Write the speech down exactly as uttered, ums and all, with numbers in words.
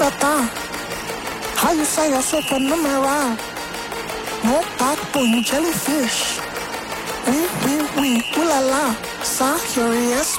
pata. How you say yourself a numera? No backbone jellyfish. Oui, oui, oui, ooh la la. Ça, curious